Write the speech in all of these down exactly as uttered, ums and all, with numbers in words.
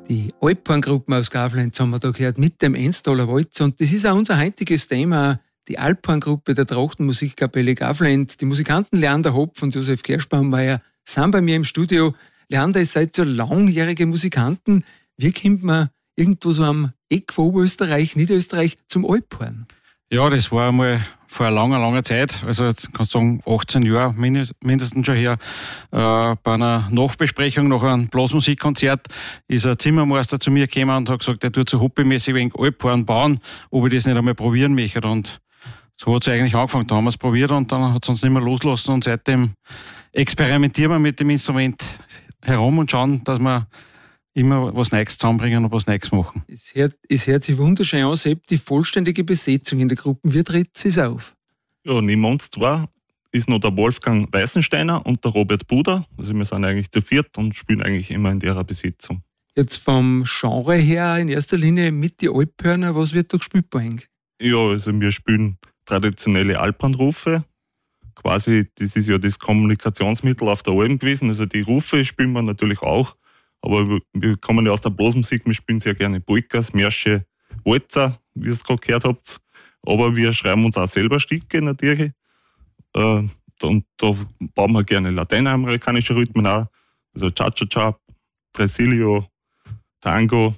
Die Alphorngruppen aus Gavlenz haben wir da gehört mit dem Ennstaler Walzer. Und das ist auch unser heutiges Thema, die Alphorngruppe der Trachtenmusikkapelle Gavlenz. Die Musikanten Leander Hopf und Josef Gerschbaumeier sind bei mir im Studio. Leander, ihr seid so langjährige Musikanten. Wie kommt man irgendwo so am Eck von Oberösterreich, Niederösterreich zum Alphorn? Ja, das war einmal vor einer langen, langen Zeit, also jetzt kannst du sagen achtzehn Jahre mindestens schon her, äh, bei einer Nachbesprechung nach einem Blasmusikkonzert ist ein Zimmermeister zu mir gekommen und hat gesagt, er tut so hobbymäßig wegen Alphorn bauen, ob ich das nicht einmal probieren möchte. Und so hat es eigentlich angefangen, da haben wir es probiert und dann hat es uns nicht mehr losgelassen und seitdem experimentieren wir mit dem Instrument herum und schauen, dass wir immer was Neues zusammenbringen und was Neues machen. Es hört, es hört sich wunderschön an, selbst die vollständige Besetzung in der Gruppe. Wie tritt es auf? Ja, neben uns zwei ist noch der Wolfgang Weißensteiner und der Robert Buder. Also wir sind eigentlich zu viert und spielen eigentlich immer in der Besetzung. Jetzt vom Genre her in erster Linie mit die Alphörner, was wird da gespielt bei euch? Ja, also wir spielen traditionelle Alphornrufe. Quasi, das ist ja das Kommunikationsmittel auf der Alm gewesen. Also die Rufe spielen wir natürlich auch. Aber wir kommen ja aus der Blasmusik, wir spielen sehr gerne Polkas, Märsche, Walzer, wie ihr es gerade gehört habt. Aber wir schreiben uns auch selber Stücke natürlich. Und da bauen wir gerne lateinamerikanische Rhythmen auch. Also Cha-Cha-Cha, Tresillo, Tango.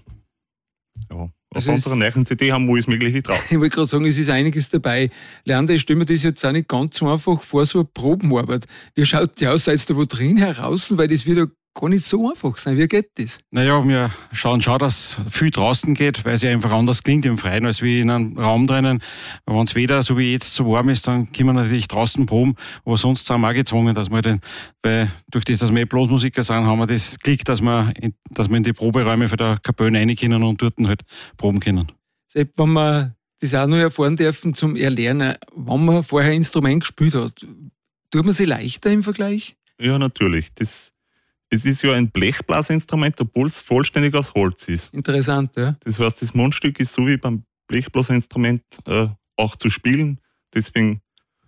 Ja. Also auf unserer neuen C D haben wir alles Mögliche drauf. Ich wollte gerade sagen, es ist einiges dabei. Leander, ich stelle mir das jetzt auch nicht ganz so einfach vor, so eine Probenarbeit. Wie schaut die aus? Seid ihr da wo drin heraus? Weil das wird ja gar nicht so einfach sein. Wie geht das? Naja, wir schauen schon, dass es viel draußen geht, weil es ja einfach anders klingt im Freien als wie in einem Raum drinnen. Wenn es weder so wie jetzt so warm ist, dann können wir natürlich draußen proben. Aber sonst sind wir auch gezwungen, dass wir den, weil durch das, dass wir Blasmusiker sind, haben wir das Glück, dass wir, in, dass wir in die Proberäume für der Kapelle rein können und dort halt proben können. Selbst wenn wir das auch noch erfahren dürfen zum Erlernen, wenn man vorher ein Instrument gespielt hat, tut man sich leichter im Vergleich? Ja, natürlich. Das Es ist ja ein Blechblasinstrument, obwohl es vollständig aus Holz ist. Interessant, ja. Das heißt, das Mundstück ist so wie beim Blechblasinstrument äh, auch zu spielen. Deswegen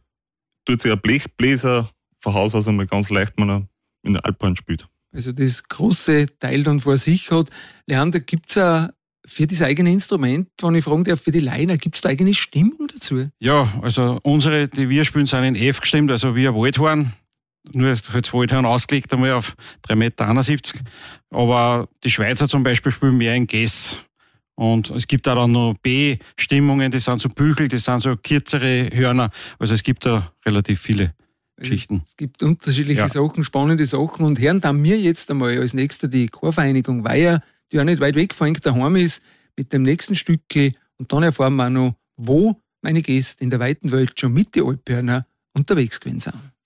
tut sich ein Blechbläser von Haus aus einmal ganz leicht, wenn er in der Alphorn spielt. Also das große Teil dann vor sich hat. Leander, gibt es auch für das eigene Instrument, wenn ich fragen darf, für die Laien, gibt es da eigene Stimmung dazu? Ja, also unsere, die wir spielen, sind in F gestimmt, also wie ein Waldhorn. Nur jetzt das Waldhorn ausgelegt einmal auf drei Meter einundsiebzig. Aber die Schweizer zum Beispiel spielen mehr in Gs. Und es gibt auch dann noch B-Stimmungen, das sind so Bügel, das sind so kürzere Hörner. Also es gibt da relativ viele Geschichten. Es gibt unterschiedliche ja. Sachen, spannende Sachen. Und hören dann mir jetzt einmal als nächster die Chorvereinigung Weiher, die auch nicht weit weg von euch daheim ist, mit dem nächsten Stücke. Und dann erfahren wir auch noch, wo meine Gäste in der weiten Welt schon mit den Alphörner unterwegs gewesen sind.